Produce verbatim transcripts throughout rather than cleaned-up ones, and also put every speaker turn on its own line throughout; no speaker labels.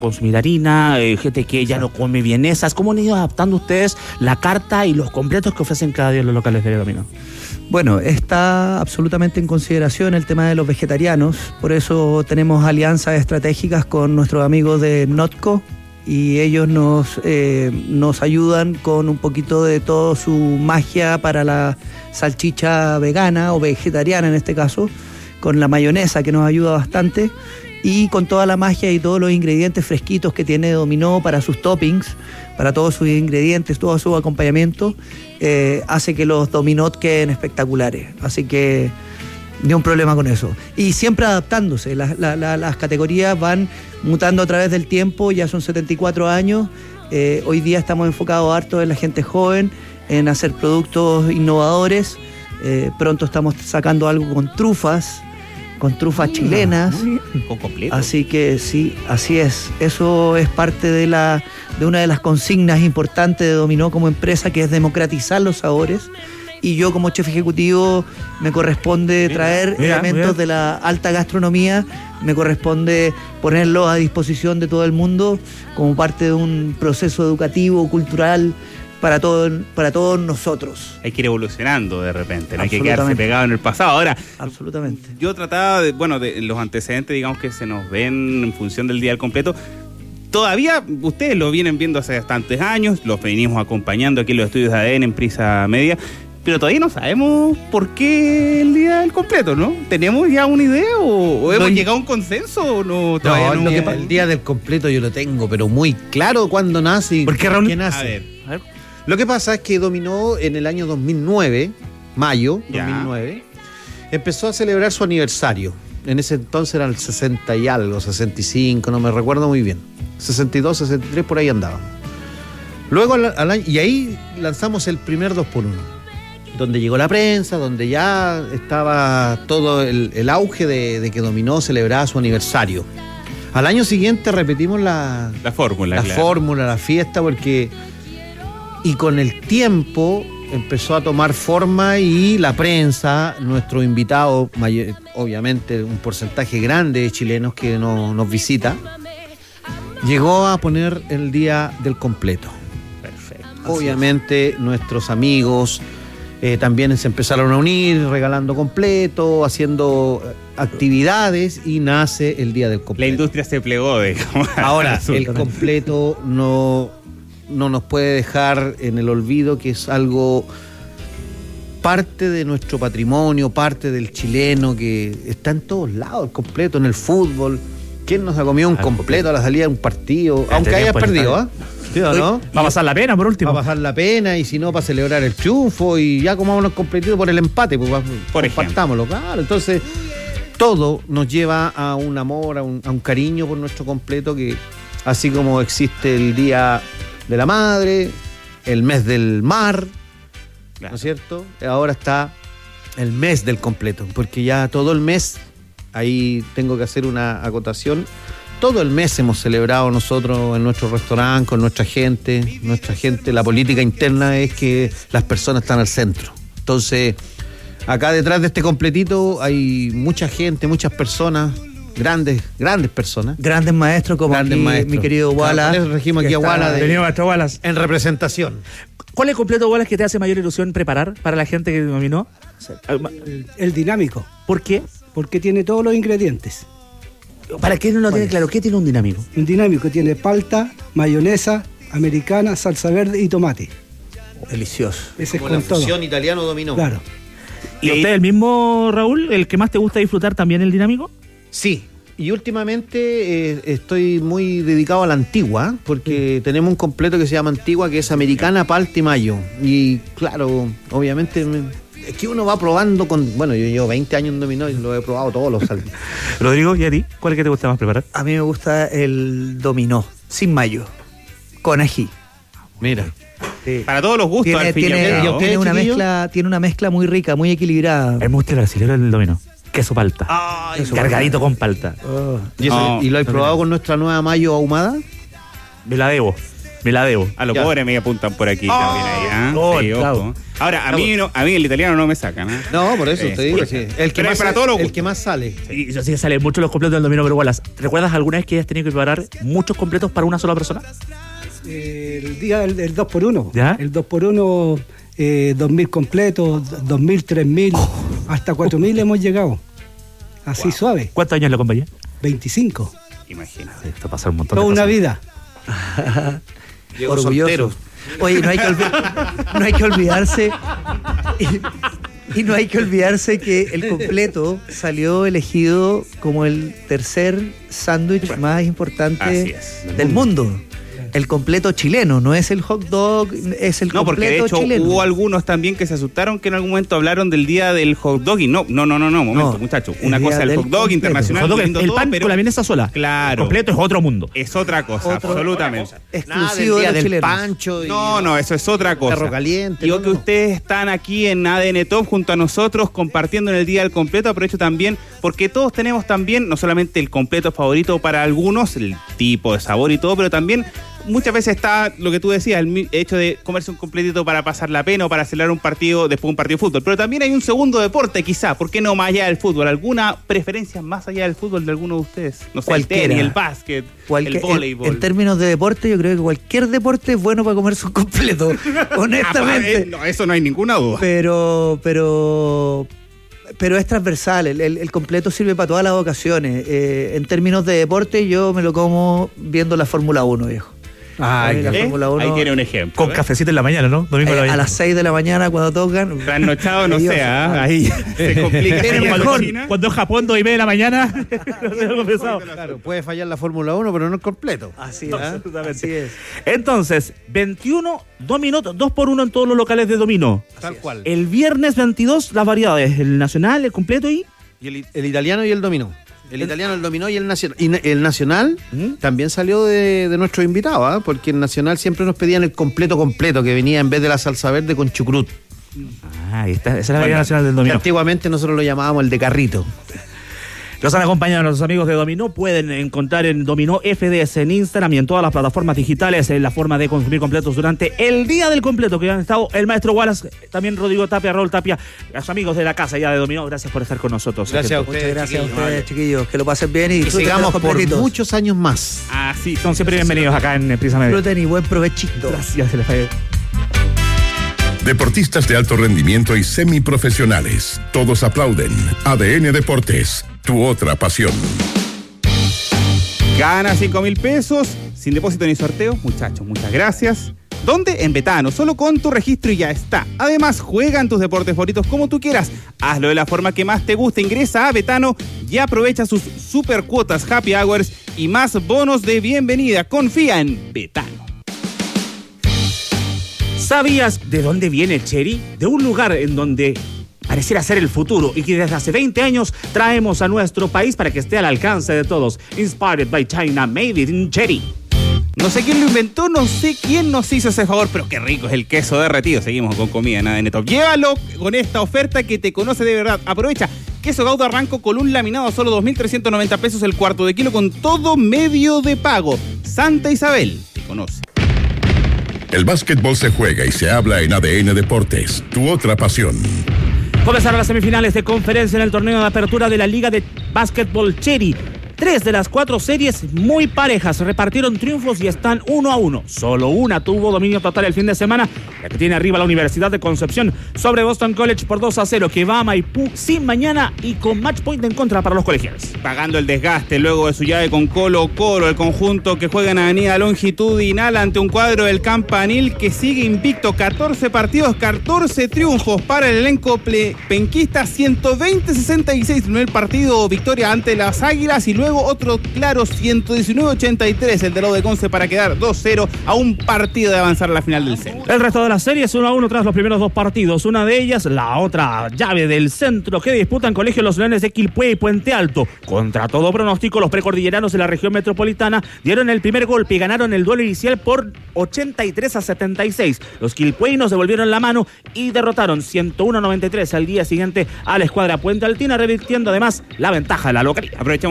consumir harina, eh, gente que ya no come vienesas. ¿Cómo han ido adaptando ustedes la carta y los completos que ofrecen cada día en los locales de dominó?
Bueno, está absolutamente en consideración el tema de los vegetarianos, por eso tenemos alianzas estratégicas con nuestros amigos de Notco y ellos nos, eh, nos ayudan con un poquito de toda su magia para la salchicha vegana o vegetariana en este caso, con la mayonesa que nos ayuda bastante y con toda la magia y todos los ingredientes fresquitos que tiene Dominó para sus toppings, para todos sus ingredientes, todo su acompañamiento, eh, hace que los Dominó queden espectaculares. Así que ni un problema con eso. Y siempre adaptándose, la, la, la, las categorías van mutando a través del tiempo, ya son setenta y cuatro años, eh, hoy día estamos enfocados harto en la gente joven, en hacer productos innovadores, eh, pronto estamos sacando algo con trufas, con trufas sí, chilenas,
con completo.
Así que sí, así es. Eso es parte de la de una de las consignas importantes de Dominó como empresa, que es democratizar los sabores. Y yo como chef ejecutivo me corresponde mira, traer mira, elementos mira. de la alta gastronomía, me corresponde ponerlos a disposición de todo el mundo como parte de un proceso educativo, cultural, para todo, para todos nosotros.
Hay que ir evolucionando de repente, no hay que quedarse pegado en el pasado. Ahora,
absolutamente.
Yo trataba de, bueno, de los antecedentes, digamos, que se nos ven en función del día del completo. Todavía ustedes lo vienen viendo hace bastantes años, los venimos acompañando aquí en los estudios de A D N en Prisa Media, pero todavía no sabemos por qué el día del completo, ¿no? ¿Tenemos ya una idea o, o hemos no, llegado a un consenso o no?
No, no, no, el día del completo yo lo tengo, pero muy claro cuándo nace y
¿por qué, Raúl?
¿Qué nace?
A ver, a ver.
Lo que pasa es que Dominó en el año dos mil nueve, mayo ya. dos mil nueve, empezó a celebrar su aniversario. En ese entonces era el sesenta y algo, sesenta y cinco, no me recuerdo muy bien. sesenta y dos, sesenta y tres, por ahí andábamos. Luego, al, al año, y ahí lanzamos el primer dos por uno, donde llegó la prensa, donde ya estaba todo el, el auge de, de que Dominó celebraba su aniversario. Al año siguiente repetimos la,
la fórmula,
la
claro.
fórmula, la fiesta, porque... Y con el tiempo empezó a tomar forma y la prensa, nuestro invitado, mayor, obviamente un porcentaje grande de chilenos que no, nos visita, llegó a poner el día del completo.
Perfecto.
Obviamente nuestros amigos eh, también se empezaron a unir, regalando completo, haciendo actividades y nace el día del completo.
La industria se plegó, digamos.
Ahora, el completo no... no nos puede dejar en el olvido que es algo parte de nuestro patrimonio, parte del chileno, que está en todos lados, el completo, en el fútbol. ¿Quién nos ha comido un completo a la salida de un partido?
Ya
aunque hayas perdido, ¿ah? ¿eh? ¿Sí o no?
Va a pasar la pena por último.
Va a pasar la pena y si no, para celebrar el triunfo y ya comamos unos completitos por el empate, pues
por
compartámoslo, claro. Entonces, todo nos lleva a un amor, a un, a un cariño por nuestro completo, que así como existe el día de la madre, el mes del mar, claro. ¿No es cierto? Ahora está el mes del completo, porque ya todo el mes, ahí tengo que hacer una acotación, todo el mes hemos celebrado nosotros en nuestro restaurante, con nuestra gente, nuestra gente, la política interna es que las personas están al centro. Entonces, acá detrás de este completito hay mucha gente, muchas personas, Grandes, grandes personas.
Grandes maestros como
grandes
aquí,
maestros.
mi querido Wallace.
Claro, regimos aquí a Wallace.
De, Venido maestro Wallace.
En representación.
¿Cuál es el completo, Wallace, que te hace mayor ilusión preparar para la gente que dominó?
El, el dinámico.
¿Por qué?
Porque tiene todos los ingredientes.
¿Para qué no lo tiene claro? ¿Qué tiene un dinámico?
Un dinámico tiene palta, mayonesa, americana, salsa verde y tomate.
Delicioso.
Ese
como
es
la
con
fusión
todo.
italiano Dominó.
Claro.
¿Y a usted el mismo, Raúl, el que más te gusta disfrutar también el dinámico?
Sí. Y últimamente eh, estoy muy dedicado a la antigua, porque sí. Tenemos un completo que se llama Antigua, que es americana, palta y mayo. Y claro, obviamente es que uno va probando con... Bueno, yo llevo veinte años en Dominó y lo he probado todos los saltos.
Rodrigo, ¿y a ti? ¿Cuál es que te gusta más preparar?
A mí me gusta el Dominó, sin mayo, con ají.
Mira.
Sí. Para todos los gustos,
tiene,
al fin
tiene,
y al cabo.
tiene una mezcla, tiene una mezcla muy rica, muy equilibrada.
Me gusta el brasileño del dominó. Queso palta.
Ay,
queso cargadito palta. Con palta.
Oh. ¿Y, eso, no, ¿Y lo has probado con nuestra nueva mayo ahumada?
Me la debo.
Me la debo.
A los
Ya.
pobres me apuntan por aquí
Oh,
también ahí, ¿ah?
oh,
Sí,
claro.
ojo. Ahora, a mí, no, a mí el italiano no me sacan, ¿ah?
No, por eso
Sí.
te digo, sí. El que
Pero
más
es para todos los
el
gustos.
que más sale.
Y yo sí que salen mucho los completos del dominó, pero Wallace, ¿recuerdas alguna vez que hayas tenido que preparar muchos completos para una sola persona?
Eh, el día del, del dos por uno.
¿Ya?
El dos por uno, eh, dos mil completos, dos mil, tres mil, hasta cuatro mil hemos llegado. Así
Wow.
suave.
¿Cuántos años le acompañé?
veinticinco.
Imagínate.
Esto pasa un montón
Toda
de
una
cosas.
vida.
Llegó
Orgulloso.
soltero.
Oye, no hay que, olvi- no hay que olvidarse. Y, y no hay que olvidarse que el completo salió elegido como el tercer sándwich más importante
Así es.
del mundo. El completo chileno, no es el hot dog, es el
No, porque de
completo
hecho
chileno.
hubo algunos también que se asustaron que en algún momento hablaron del día del hot dog y no, no, no, no, no, momento,
No,
muchachos.
el
Una
día
cosa es el
del
hot dog
completo.
internacional,
Hot dog,
muy lindo
el
todo,
pan
pero
con la vienesa sola.
Claro.
El completo es otro mundo.
es otra cosa,
Otro-
absolutamente.
Nada
exclusivo
del día
de los
del
chilenos.
pancho. y-
No, no, eso es otra cosa.
Perro caliente,
Yo
no,
que
no.
ustedes están aquí en A D N Top junto a nosotros compartiendo en el día del completo, aprovecho también porque todos tenemos también no solamente el completo favorito para algunos, el tipo de sabor y todo, pero también muchas veces está lo que tú decías, el mi- hecho de comerse un completito para pasar la pena o para celebrar un partido después de un partido de fútbol. Pero también hay un segundo deporte quizá, ¿por qué no más allá del fútbol? ¿Alguna preferencia más allá del fútbol de alguno de ustedes? No sé,
Cualquiera.
el tenis, el básquet,
Cualquier-
el
en,
voleibol.
en términos de deporte, yo creo que cualquier deporte es bueno para comerse un completo, honestamente.
Ah, eh, no, eso no hay ninguna duda.
Pero, pero, pero es transversal. El, el- el completo sirve para todas las ocasiones. Eh, en términos de deporte, yo me lo como viendo la Fórmula uno, viejo.
Ay,
la
¿Eh?
Fórmula uno,
Ahí tiene un ejemplo.
Con
¿eh?
cafecito en la mañana, ¿no? Domingo en la
Eh, a
mañana.
las seis de la mañana cuando tocan.
Trasnochado, no
Maravilloso.
sé, ¿ah? Ahí se complica.
Viene
Ahí
mejor.
cuando China-
Cuando es Japón, dos y media de la mañana. Algo pesado.
Claro, puede fallar la Fórmula uno, pero no el completo.
Así es.
Absolutamente.
Así es.
Entonces, veintiuno dominó, dos por uno en todos los locales de dominó.
Tal cual.
El viernes veintidós, las variedades. El nacional, el completo y...
Y el, el italiano y el dominó. El italiano, el dominó y el nacional. Y na- el nacional
¿Mm?
también salió de, de nuestro invitado, ¿ah? Porque el nacional siempre nos pedían el completo completo, que venía en vez de la salsa verde con chucrut.
Ah, ahí está, esa es la variedad nacional del
Que
dominó.
antiguamente nosotros lo llamábamos el de carrito.
Los han acompañado los amigos de Dominó. Pueden encontrar en Dominó F D S en Instagram y en todas las plataformas digitales en la forma de consumir completos durante el día del completo que han estado el maestro Wallace, también Rodrigo Tapia, Raúl Tapia, los amigos de la casa ya de Dominó. Gracias por estar con nosotros.
Gracias a
gente.
ustedes.
Muchas gracias
chiquillos.
a ustedes, chiquillos. Que lo pasen bien y
Y
disfruten de
sigamos
los
por
completitos.
muchos años más.
Ah, sí.
Son siempre bienvenidos acá en Prisa Media.
Disfruten y buen provechito.
Gracias, Elefante.
Deportistas de alto rendimiento y semiprofesionales. Todos aplauden. A D N Deportes, tu otra pasión.
Gana cinco mil pesos sin depósito ni sorteo. Muchachos, muchas gracias. ¿Dónde? En Betano, solo con tu registro y ya está. Además, juega en tus deportes favoritos como tú quieras. Hazlo de la forma que más te guste. Ingresa a Betano y aprovecha sus super cuotas, happy hours y más bonos de bienvenida. Confía en Betano.
¿Sabías de dónde viene Cherry? De un lugar en donde pareciera ser el futuro y que desde hace veinte años traemos a nuestro país para que esté al alcance de todos. Inspired by China, made it in Cherry.
No sé quién lo inventó, no sé quién nos hizo ese favor, pero qué rico es el queso derretido. Seguimos con comida en A D N Top. Llévalo con esta oferta que te conoce de verdad. Aprovecha. Queso Gauda Arranco con un laminado a solo dos mil trescientos noventa pesos el cuarto de kilo con todo medio de pago. Santa Isabel te conoce.
El básquetbol se juega y se habla en A D N Deportes, tu otra pasión.
Comenzaron las semifinales de conferencia en el torneo de apertura de la Liga de Básquetbol Cherry. Tres de las cuatro series muy parejas repartieron triunfos y están uno a uno. Solo una tuvo dominio total el fin de semana, la que tiene arriba la Universidad de Concepción sobre Boston College por dos a cero, que va a Maipú sin mañana y con match point en contra para los colegiales.
Pagando el desgaste luego de su llave con Colo Colo, el conjunto que juega en Avenida Longitudinal ante un cuadro del Campanil que sigue invicto, catorce partidos, catorce triunfos para el elenco ple- penquista, ciento veinte a sesenta y seis, primer partido, victoria ante las Águilas y luego otro claro ciento diecinueve a ochenta y tres, el de lo de Conce para quedar dos cero a un partido de avanzar a la final del centro.
El resto de las series uno a uno tras los primeros dos partidos. Una de ellas, la otra llave del centro que disputan Colegio Los Leones de Quilpué y Puente Alto. Contra todo pronóstico, los precordilleranos de la región metropolitana dieron el primer golpe y ganaron el duelo inicial por ochenta y tres a setenta y seis. Los quilpueinos devolvieron la mano y derrotaron ciento uno a noventa y tres al día siguiente a la escuadra Puente Altina, revirtiendo además la ventaja de la localidad.
Aprovechamos de escuchar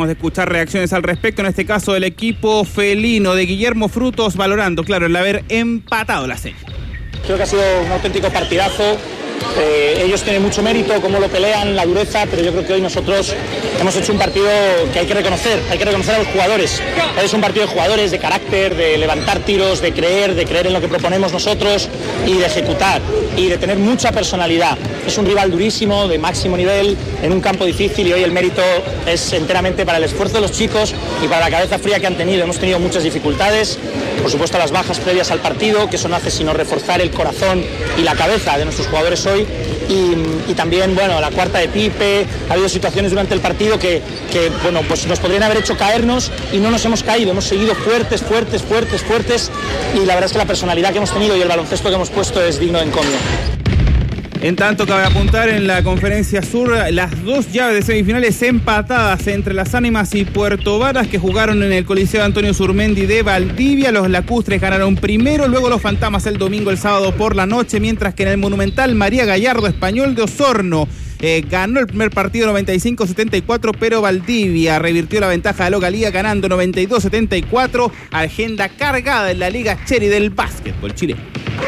reacciones al respecto, en este caso del equipo felino de Guillermo Frutos, valorando, claro, el haber empatado la serie.
Creo que ha sido un auténtico partidazo. Eh, ellos tienen mucho mérito, cómo lo pelean, la dureza, pero yo creo que hoy nosotros hemos hecho un partido que hay que reconocer, hay que reconocer a los jugadores. Es un partido de jugadores, de carácter, de levantar tiros, de creer, de creer en lo que proponemos nosotros y de ejecutar y de tener mucha personalidad. Es un rival durísimo, de máximo nivel, en un campo difícil, y hoy el mérito es enteramente para el esfuerzo de los chicos y para la cabeza fría que han tenido. Hemos tenido muchas dificultades, por supuesto las bajas previas al partido, que eso no hace sino reforzar el corazón y la cabeza de nuestros jugadores hoy. Y, y también, bueno, la cuarta de Pipe, ha habido situaciones durante el partido que, que, bueno, pues nos podrían haber hecho caernos y no nos hemos caído, hemos seguido fuertes, fuertes, fuertes, fuertes, y la verdad es que la personalidad que hemos tenido y el baloncesto que hemos puesto es digno de encomio.
En tanto, cabe apuntar en la Conferencia Sur las dos llaves de semifinales empatadas entre Las Ánimas y Puerto Varas, que jugaron en el Coliseo Antonio Surmendi de Valdivia. Los lacustres ganaron primero, luego los fantasmas el domingo, el sábado por la noche, mientras que en el Monumental María Gallardo, Español de Osorno, Eh, ganó el primer partido noventa y cinco a setenta y cuatro, pero Valdivia revirtió la ventaja de localía ganando noventa y dos a setenta y cuatro. Agenda cargada en la Liga Cherry del básquetbol chileno.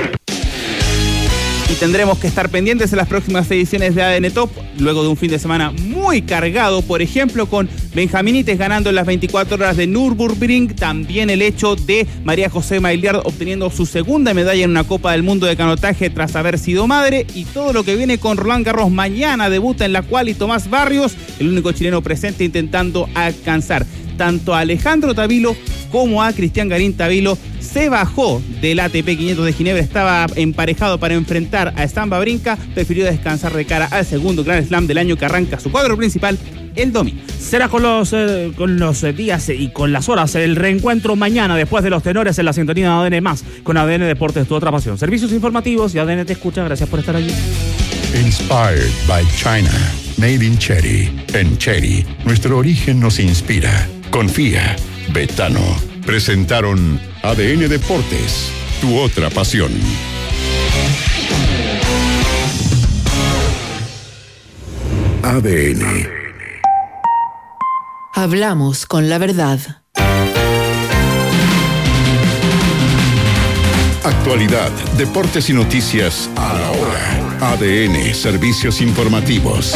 Y tendremos que estar pendientes en las próximas ediciones de A D N Top, luego de un fin de semana muy cargado, por ejemplo, con Benjaminites ganando en las veinticuatro horas de Nürburgring, también el hecho de María José Maillard obteniendo su segunda medalla en una Copa del Mundo de canotaje tras haber sido madre, y todo lo que viene con Roland Garros. Mañana debuta en la quali Tomás Barrios, el único chileno presente intentando alcanzar tanto a Alejandro Tavilo como a Cristian Garín. Tavilo se bajó del A T P quinientos de Ginebra, estaba emparejado para enfrentar a Stan Wawrinka, prefirió descansar de cara al segundo Grand Slam del año que arranca su cuadro principal el domingo.
Será con los, eh, con los días y con las horas el reencuentro mañana después de los tenores en la sintonía de A D N más, con A D N Deportes, tu otra pasión. Servicios informativos y A D N te escucha. Gracias por estar allí.
Inspired by China. Made in Cherry. En Cherry, nuestro origen nos inspira. Confía. Betano. Presentaron A D N Deportes, tu otra pasión. A D N.
Hablamos con la verdad.
Actualidad, deportes y noticias a la hora. A D N, servicios informativos.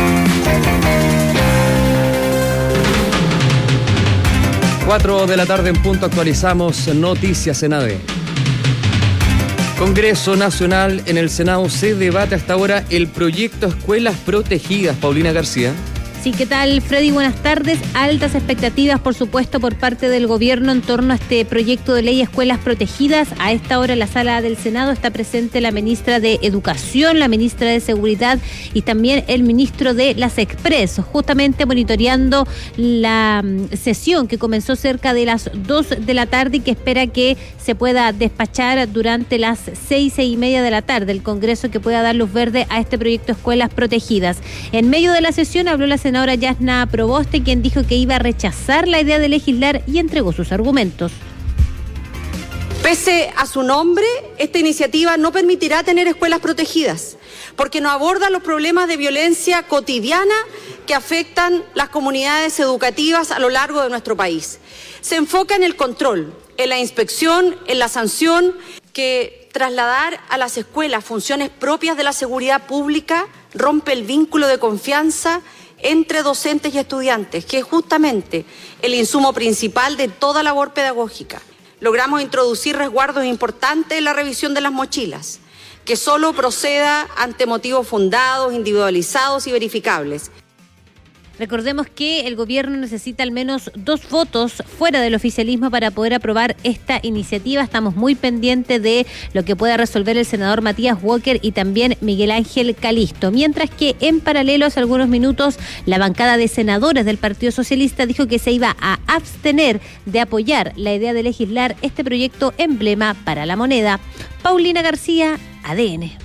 cuatro de la tarde en punto, actualizamos noticias en A D N. Congreso Nacional, en el Senado se debate hasta ahora el proyecto Escuelas Protegidas. Paulina García.
Sí, ¿qué tal, Freddy? Buenas tardes. Altas expectativas, por supuesto, por parte del gobierno en torno a este proyecto de ley Escuelas Protegidas. A esta hora en la sala del Senado está presente la ministra de Educación, la ministra de Seguridad y también el ministro de las Express, justamente monitoreando la sesión que comenzó cerca de las dos de la tarde y que espera que se pueda despachar durante las seis, seis y media de la tarde. El Congreso que pueda dar luz verde a este proyecto Escuelas Protegidas. En medio de la sesión habló la senadora Yasna Proboste, quien dijo que iba a rechazar la idea de legislar y entregó sus argumentos.
Pese a su nombre, esta iniciativa no permitirá tener escuelas protegidas, porque no aborda los problemas de violencia cotidiana que afectan las comunidades educativas a lo largo de nuestro país. Se enfoca en el control, en la inspección, en la sanción, que trasladar a las escuelas funciones propias de la seguridad pública rompe el vínculo de confianza entre docentes y estudiantes, que es justamente el insumo principal de toda labor pedagógica. Logramos introducir resguardos importantes en la revisión de las mochilas, que solo proceda ante motivos fundados, individualizados y verificables.
Recordemos que el gobierno necesita al menos dos votos fuera del oficialismo para poder aprobar esta iniciativa. Estamos muy pendientes de lo que pueda resolver el senador Matías Walker y también Miguel Ángel Calisto. Mientras que en paralelo, hace algunos minutos, la bancada de senadores del Partido Socialista dijo que se iba a abstener de apoyar la idea de legislar este proyecto emblema para la moneda. Paulina García, A D N.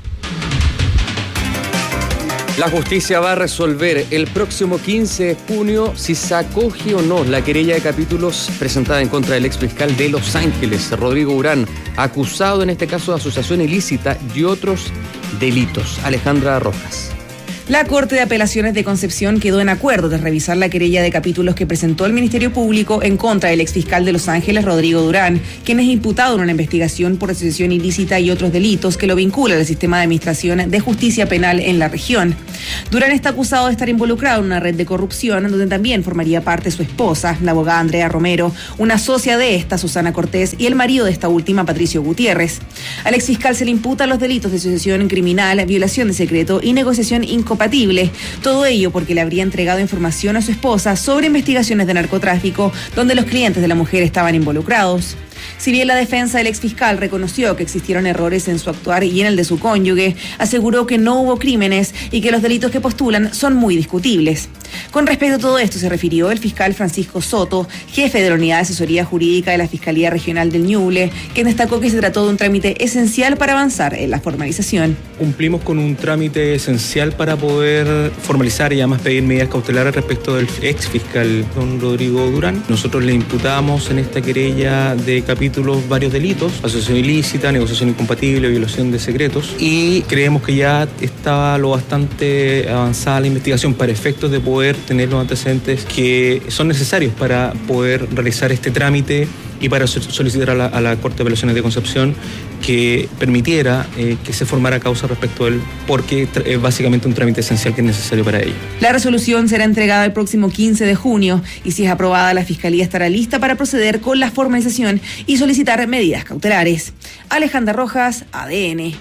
La justicia va a resolver el próximo quince de junio si se acoge o no la querella de capítulos presentada en contra del exfiscal de Los Ángeles, Rodrigo Urán, acusado en este caso de asociación ilícita y otros delitos. Alejandra Rojas.
La Corte de Apelaciones de Concepción quedó en acuerdo de revisar la querella de capítulos que presentó el Ministerio Público en contra del exfiscal de Los Ángeles, Rodrigo Durán, quien es imputado en una investigación por asociación ilícita y otros delitos que lo vinculan al sistema de administración de justicia penal en la región. Durán está acusado de estar involucrado en una red de corrupción donde también formaría parte su esposa, la abogada Andrea Romero, una socia de esta, Susana Cortés, y el marido de esta última, Patricio Gutiérrez. Al exfiscal se le imputan los delitos de asociación criminal, violación de secreto y negociación incompatible. Todo ello porque le habría entregado información a su esposa sobre investigaciones de narcotráfico donde los clientes de la mujer estaban involucrados. Si bien la defensa del exfiscal reconoció que existieron errores en su actuar y en el de su cónyuge, aseguró que no hubo crímenes y que los delitos que postulan son muy discutibles. Con respecto a todo esto se refirió el fiscal Francisco Soto, jefe de la Unidad de Asesoría Jurídica de la Fiscalía Regional del Ñuble, quien destacó que se trató de un trámite esencial para avanzar en la formalización.
Cumplimos con un trámite esencial para poder formalizar y además pedir medidas cautelares respecto del exfiscal don Rodrigo Durán. Nosotros le imputamos en esta querella de capítulos varios delitos: asociación ilícita, negociación incompatible, violación de secretos, y creemos que ya estaba lo bastante avanzada la investigación para efectos de poder tener los antecedentes que son necesarios para poder realizar este trámite y para solicitar a la, a la Corte de Apelaciones de Concepción que permitiera eh, que se formara causa respecto a él, porque es básicamente un trámite esencial que es necesario para ello.
La resolución será entregada el próximo quince de junio y si es aprobada la Fiscalía estará lista para proceder con la formalización y solicitar medidas cautelares. Alejandra Rojas, A D N.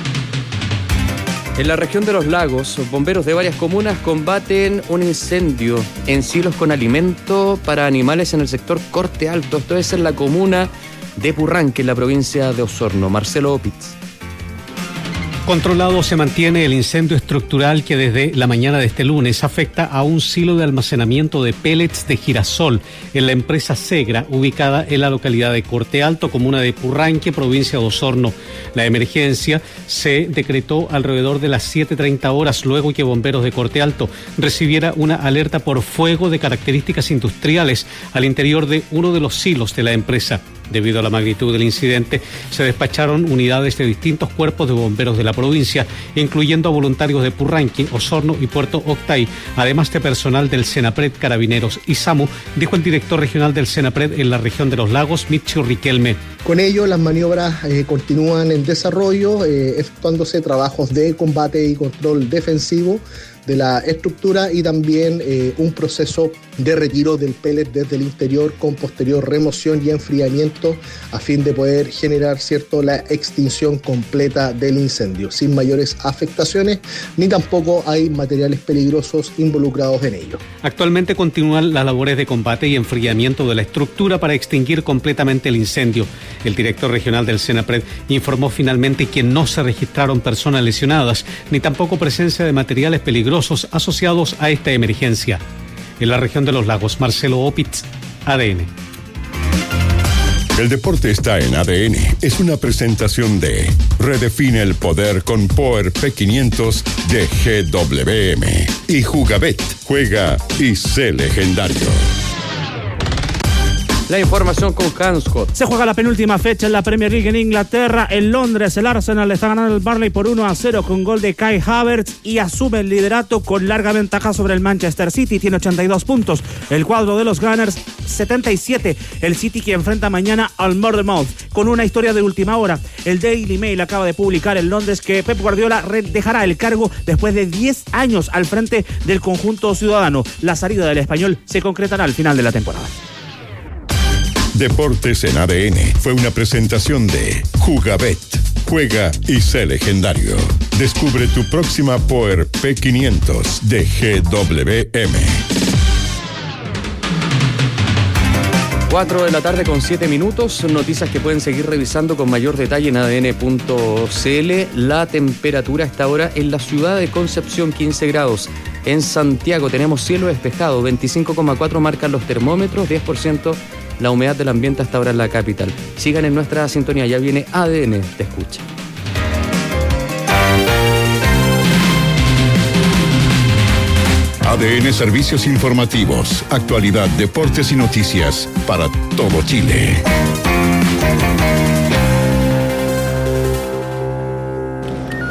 En la región de los lagos, bomberos de varias comunas combaten un incendio en silos con alimento para animales en el sector Corte Alto. Esto es en la comuna de Purranque, en la provincia de Osorno. Marcelo Opitz.
Controlado se mantiene el incendio estructural que desde la mañana de este lunes afecta a un silo de almacenamiento de pellets de girasol en la empresa Segra, ubicada en la localidad de Corte Alto, comuna de Purranque, provincia de Osorno. La emergencia se decretó alrededor de las siete treinta horas luego que bomberos de Corte Alto recibiera una alerta por fuego de características industriales al interior de uno de los silos de la empresa. Debido a la magnitud del incidente, se despacharon unidades de distintos cuerpos de bomberos de la provincia, incluyendo a voluntarios de Purranque, Osorno y Puerto Octay, además de personal del Senapred, Carabineros y SAMU, dijo el director regional del Senapred en la región de los lagos, Micho Riquelme.
Con ello, las maniobras eh, continúan en desarrollo, eh, efectuándose trabajos de combate y control defensivo de la estructura y también eh, un proceso de retiro del pellet desde el interior con posterior remoción y enfriamiento a fin de poder generar, cierto, la extinción completa del incendio, sin mayores afectaciones ni tampoco hay materiales peligrosos involucrados en ello.
Actualmente continúan las labores de combate y enfriamiento de la estructura para extinguir completamente el incendio. El director regional del Senapred informó finalmente que no se registraron personas lesionadas ni tampoco presencia de materiales peligrosos asociados a esta emergencia. En la región de los lagos, Marcelo Opitz, A D N.
El deporte está en A D N. Es una presentación de Redefine el poder con Power P quinientos de G W M y Jugabet. Juega y sé legendario.
La información con Hanscott.
Se juega la penúltima fecha en la Premier League en Inglaterra. En Londres, el Arsenal está ganando el Burnley por uno a cero con gol de Kai Havertz y asume el liderato con larga ventaja sobre el Manchester City. Tiene ochenta y dos puntos. El cuadro de los Gunners, setenta y siete. El City que enfrenta mañana al Bournemouth. Con una historia de última hora. El Daily Mail acaba de publicar en Londres que Pep Guardiola dejará el cargo después de diez años al frente del conjunto ciudadano. La salida del español se concretará al final de la temporada.
Deportes en A D N fue una presentación de Jugabet. Juega y sé legendario. Descubre tu próxima Power P quinientos de G W M.
cuatro de la tarde con siete minutos. Noticias que pueden seguir revisando con mayor detalle en A D N punto C L. La temperatura está ahora en la ciudad de Concepción, quince grados. En Santiago tenemos cielo despejado, veinticinco coma cuatro marcan los termómetros, diez por ciento la humedad del ambiente hasta ahora en la capital. Sigan en nuestra sintonía, ya viene A D N, te escucha.
A D N Servicios Informativos, actualidad, deportes y noticias para todo Chile.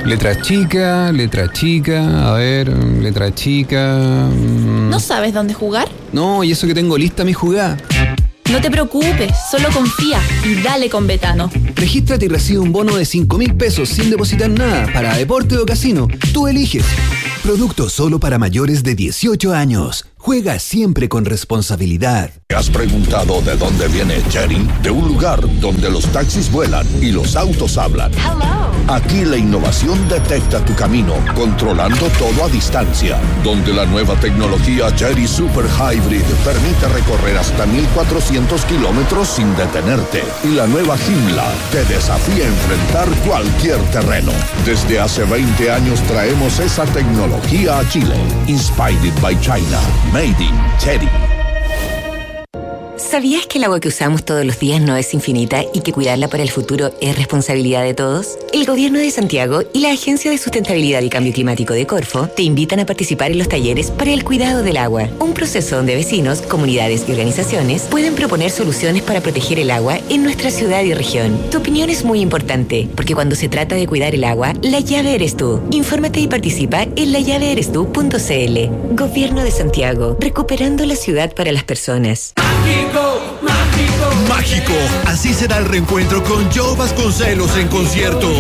Letra chica, letra chica, a ver, letra chica... Mmm.
¿No sabes dónde jugar?
No, y eso que tengo lista mi jugada.
No te preocupes, solo confía y dale con Betano.
Regístrate y recibe un bono de cinco mil pesos sin depositar nada para deporte o casino. Tú eliges.
Producto solo para mayores de dieciocho años. Juega siempre con responsabilidad.
¿Te has preguntado de dónde viene Chery? De un lugar donde los taxis vuelan y los autos hablan.
Hello.
Aquí la innovación detecta tu camino, controlando todo a distancia. Donde la nueva tecnología Chery Super Hybrid permite recorrer hasta mil cuatrocientos kilómetros sin detenerte. Y la nueva Joomla te desafía a enfrentar cualquier terreno. Desde hace veinte años traemos esa tecnología a Chile. Inspired by China. Made in Chery.
¿Sabías que el agua que usamos todos los días no es infinita y que cuidarla para el futuro es responsabilidad de todos? El Gobierno de Santiago y la Agencia de Sustentabilidad y Cambio Climático de Corfo te invitan a participar en los talleres para el cuidado del agua, un proceso donde vecinos, comunidades y organizaciones pueden proponer soluciones para proteger el agua en nuestra ciudad y región. Tu opinión es muy importante, porque cuando se trata de cuidar el agua, la llave eres tú. Infórmate y participa en la llave eres tú punto c l. Gobierno de Santiago, recuperando la ciudad para las personas.
Mágico, mágico, mágico. Así será el reencuentro con Joe Vasconcelos en concierto.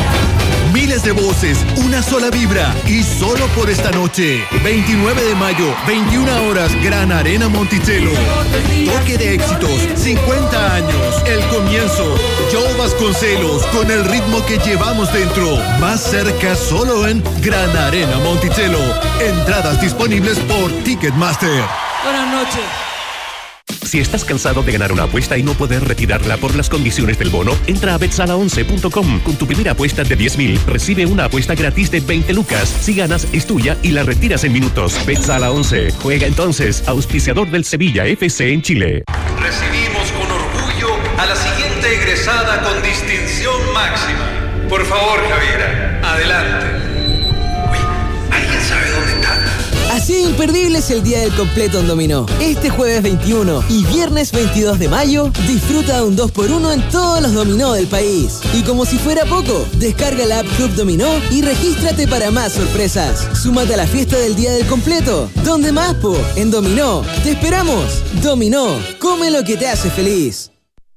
Miles de voces, una sola vibra y solo por esta noche. veintinueve de mayo, veintiuna horas, Gran Arena Monticello. Toque de éxitos, cincuenta años, el comienzo. Joe Vasconcelos con el ritmo que llevamos dentro. Más cerca solo en Gran Arena Monticello. Entradas disponibles por Ticketmaster.
Buenas noches.
Si estás cansado de ganar una apuesta y no poder retirarla por las condiciones del bono, entra a bet sala once punto com. Con tu primera apuesta de diez mil, recibe una apuesta gratis de veinte lucas. Si ganas, es tuya y la retiras en minutos. Bet Sala once. Juega entonces, auspiciador del Sevilla F C en Chile.
Recibimos con orgullo a la siguiente egresada con distinción máxima. Por favor, Javiera, adelante. Uy, ¿alguien sabe dónde está?
Así de imperdible es el Día del Completo en Dominó. Este jueves veintiuno y viernes veintidós de mayo, disfruta de un dos por uno en todos los dominó del país. Y como si fuera poco, descarga la app Club Dominó y regístrate para más sorpresas. Súmate a la fiesta del Día del Completo. ¿Dónde más, po? En Dominó. ¡Te esperamos! Dominó. Come lo que te hace feliz.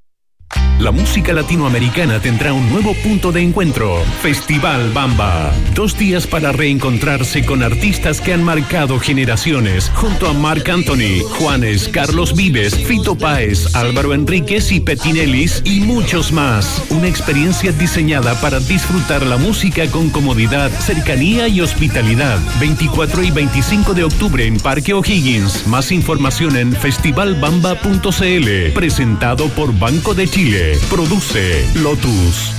La música latinoamericana tendrá un nuevo punto de encuentro. Festival Bamba. Dos días para reencontrarse con artistas que han marcado generaciones. Junto a Marc Anthony, Juanes, Carlos Vives, Fito Páez, Álvaro Enríquez y Petinelis y muchos más. Una experiencia diseñada para disfrutar la música con comodidad, cercanía y hospitalidad. veinticuatro y veinticinco de octubre en Parque O'Higgins. Más información en festival bamba punto c l. Presentado por Banco de Chile. Produce Lotus.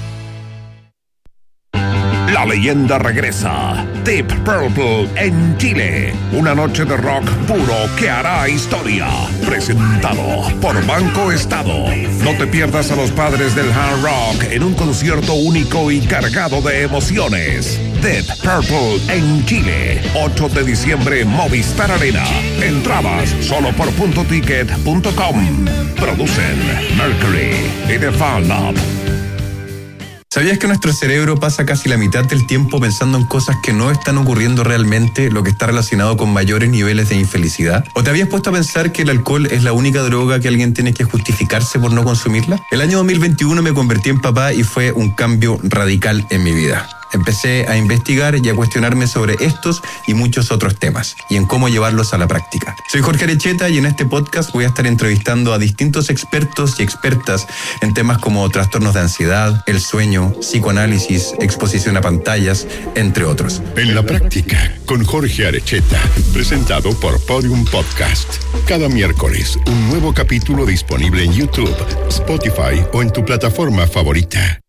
La leyenda regresa. Deep Purple en Chile. Una noche de rock puro que hará historia. Presentado por Banco Estado. No te pierdas a los padres del hard rock en un concierto único y cargado de emociones. Deep Purple en Chile. ocho de diciembre, Movistar Arena. Entradas solo por punto ticket punto com. Producen Mercury y The Fan Lab.
¿Sabías que nuestro cerebro pasa casi la mitad del tiempo pensando en cosas que no están ocurriendo realmente, lo que está relacionado con mayores niveles de infelicidad? ¿O te habías puesto a pensar que el alcohol es la única droga que alguien tiene que justificarse por no consumirla? El año dos mil veintiuno me convertí en papá y fue un cambio radical en mi vida. Empecé a investigar y a cuestionarme sobre estos y muchos otros temas y en cómo llevarlos a la práctica. Soy Jorge Arecheta y en este podcast voy a estar entrevistando a distintos expertos y expertas en temas como trastornos de ansiedad, el sueño, psicoanálisis, exposición a pantallas, entre otros.
En la práctica, con Jorge Arecheta, presentado por Podium Podcast. Cada miércoles, un nuevo capítulo disponible en YouTube, Spotify o en tu plataforma favorita.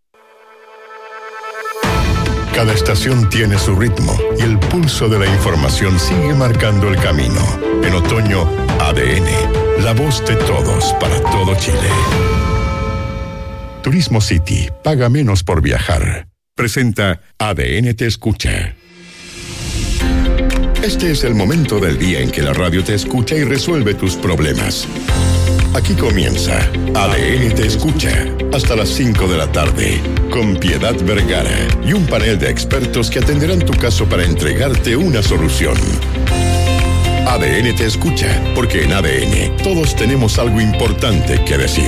Cada estación tiene su ritmo y el pulso de la información sigue marcando el camino. En otoño, A D N, la voz de todos para todo Chile. Turismo City, paga menos por viajar. Presenta A D N Te Escucha. Este es el momento del día en que la radio te escucha y resuelve tus problemas. Aquí comienza A D N Te Escucha, hasta las cinco de la tarde, con Piedad Vergara y un panel de expertos que atenderán tu caso para entregarte una solución. A D N Te Escucha, porque en A D N todos tenemos algo importante que decir.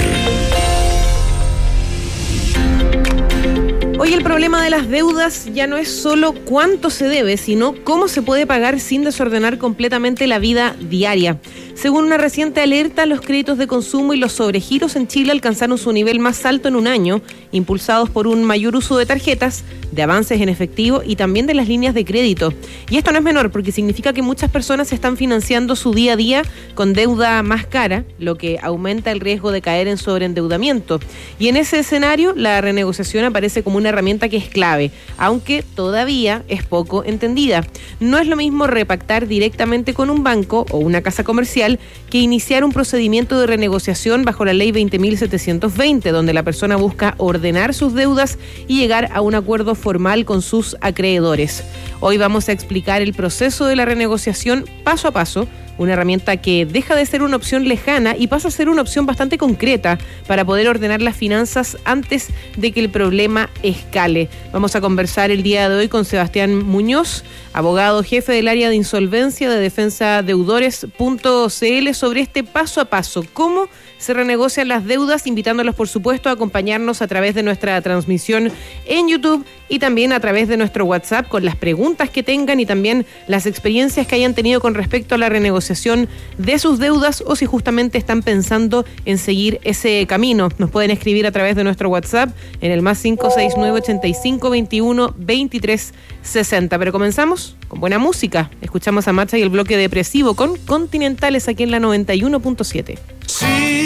Hoy el problema de las deudas ya no es solo cuánto se debe, sino cómo se puede pagar sin desordenar completamente la vida diaria. Según una reciente alerta, los créditos de consumo y los sobregiros en Chile alcanzaron su nivel más alto en un año, impulsados por un mayor uso de tarjetas, de avances en efectivo y también de las líneas de crédito. Y esto no es menor porque significa que muchas personas están financiando su día a día con deuda más cara, lo que aumenta el riesgo de caer en sobreendeudamiento. Y en ese escenario, la renegociación aparece como una herramienta que es clave, aunque todavía es poco entendida. No es lo mismo repactar directamente con un banco o una casa comercial que iniciar un procedimiento de renegociación bajo la ley veinte mil setecientos veinte, donde la persona busca ordenar sus deudas y llegar a un acuerdo formal con sus acreedores. Hoy vamos a explicar el proceso de la renegociación paso a paso, una herramienta que deja de ser una opción lejana y pasa a ser una opción bastante concreta para poder ordenar las finanzas antes de que el problema escale. Vamos a conversar el día de hoy con Sebastián Muñoz, abogado jefe del área de insolvencia de defensa deudores punto c l, sobre este paso a paso, cómo se renegocian las deudas, invitándolos por supuesto a acompañarnos a través de nuestra transmisión en YouTube y también a través de nuestro WhatsApp con las preguntas que tengan y también las experiencias que hayan tenido con respecto a la renegociación de sus deudas o si justamente están pensando en seguir ese camino. Nos pueden escribir a través de nuestro WhatsApp en el más cinco seis nueve ochenta y cinco veintiuno veintitrés sesenta. Pero comenzamos con buena música. Escuchamos a Macha y el bloque depresivo con Continentales aquí en la noventa y uno punto siete.
Sí.